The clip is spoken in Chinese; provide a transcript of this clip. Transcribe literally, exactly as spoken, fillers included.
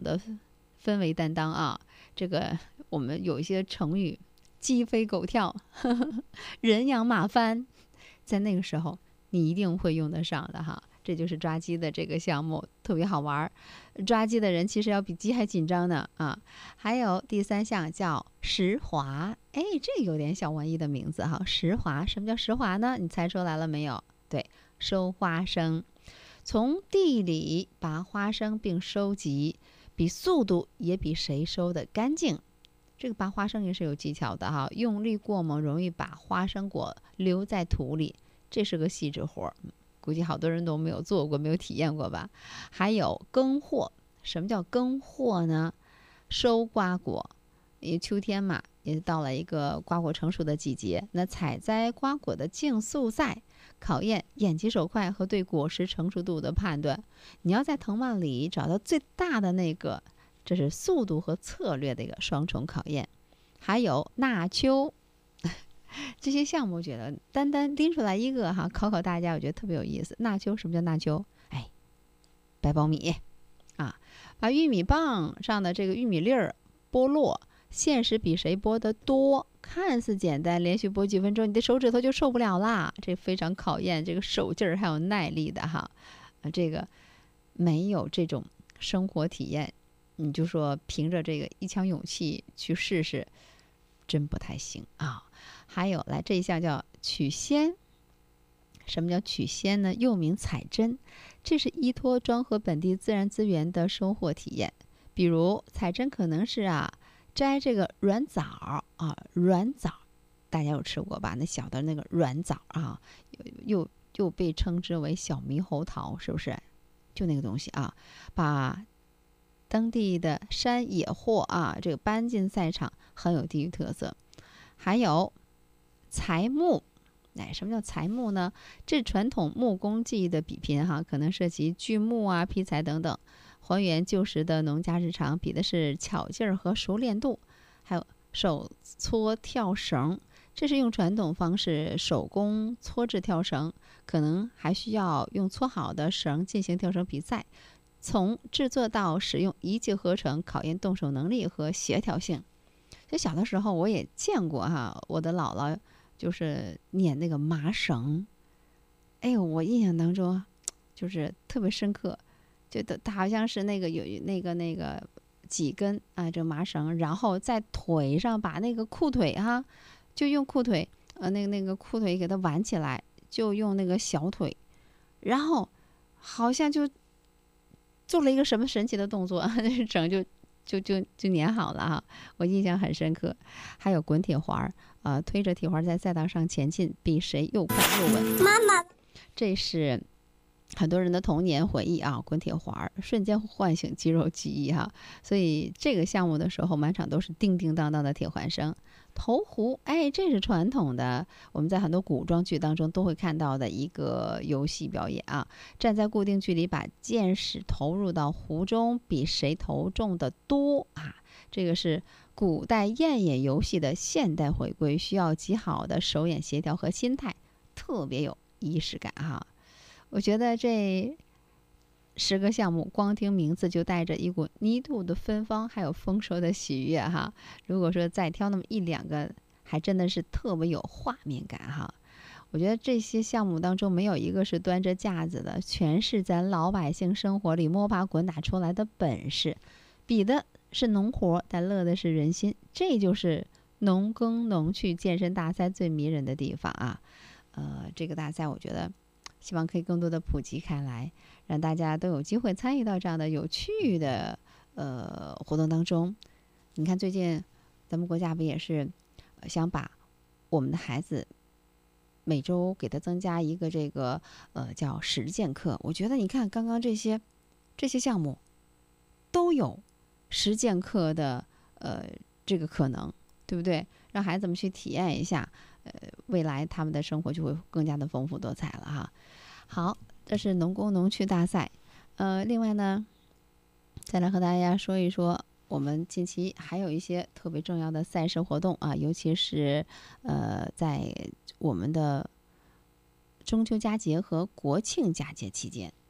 的氛围担当啊。这个我们有一些成语，鸡飞狗跳，呵呵人仰马翻，在那个时候你一定会用得上的哈。这就是抓鸡的这个项目，特别好玩。抓鸡的人其实要比鸡还紧张呢啊！还有第三项叫拾华，哎，这有点小文艺的名字哈。拾华，什么叫拾华呢？你猜出来了没有？对，收花生，从地里拔花生并收集，比速度也比谁收的干净。这个拔花生也是有技巧的哈，用力过猛容易把花生果留在土里，这是个细致活。估计好多人都没有做过，没有体验过吧。还有耕货，什么叫耕货呢？收瓜果，因为秋天嘛，也到了一个瓜果成熟的季节。那采摘瓜果的竞速赛，考验眼疾手快和对果实成熟度的判断。你要在藤蔓里找到最大的那个，这是速度和策略的一个双重考验。还有纳秋。这些项目我觉得单单拎出来一个哈，考考大家，我觉得特别有意思。纳秋，什么叫纳秋？哎，掰苞米啊，把玉米棒上的这个玉米粒儿剥落，限时比谁剥得多。看似简单，连续剥几分钟，你的手指头就受不了啦。这非常考验这个手劲儿还有耐力的哈。啊，这个没有这种生活体验，你就说凭着这个一腔勇气去试试，真不太行啊。还有来这一项叫取鲜，什么叫取鲜呢？又名采珍，这是依托庄河本地自然资源的收获体验。比如采珍可能是啊摘这个软枣啊，软枣大家有吃过吧？那小的那个软枣啊，又又被称之为小猕猴桃，是不是？就那个东西啊，把当地的山野货啊这个搬进赛场，很有地域特色。还有材木，哎，什么叫材木呢？这传统木工技艺的比拼哈，可能涉及锯木啊、劈柴等等，还原旧时的农家日常，比的是巧劲儿和熟练度。还有手搓跳绳，这是用传统方式手工搓制跳绳，可能还需要用搓好的绳进行跳绳比赛。从制作到使用一气呵成，考验动手能力和协调性。就小的时候我也见过哈，我的姥姥就是捻那个麻绳，哎呦，我印象当中就是特别深刻，就它好像是那个有那个那个几根啊这麻绳，然后在腿上把那个裤腿哈，就用裤腿呃那个那个裤腿给它挽起来，就用那个小腿，然后好像就做了一个什么神奇的动作，整就。就就就粘好了哈，我印象很深刻。还有滚铁环，呃，推着铁环在赛道上前进，比谁又快又稳。妈妈，这是很多人的童年回忆啊，滚铁环瞬间唤醒肌肉记忆哈。所以这个项目的时候，满场都是叮叮当当的铁环声。投壶，哎，这是传统的，我们在很多古装剧当中都会看到的一个游戏表演啊。站在固定距离，把箭矢投入到壶中，比谁投中的多啊。这个是古代燕野游戏的现代回归，需要极好的手眼协调和心态，特别有仪式感哈。我觉得这十个项目光听名字就带着一股泥土的芬芳，还有丰收的喜悦哈。如果说再挑那么一两个，还真的是特别有画面感哈。我觉得这些项目当中没有一个是端着架子的，全是咱老百姓生活里摸爬滚打出来的本事，比的是农活，但乐的是人心。这就是农耕农趣健身大赛最迷人的地方啊。呃，这个大赛我觉得希望可以更多的普及开来，让大家都有机会参与到这样的有趣的呃活动当中。你看最近咱们国家不也是想把我们的孩子每周给他增加一个这个呃叫实践课？我觉得你看刚刚这些这些项目都有实践课的呃这个可能，对不对？让孩子们去体验一下，呃，未来他们的生活就会更加的丰富多彩了哈。好，这是农工农趣大赛。呃，另外呢，再来和大家说一说，我们近期还有一些特别重要的赛事活动啊，尤其是呃，在我们的中秋佳节和国庆佳节期间。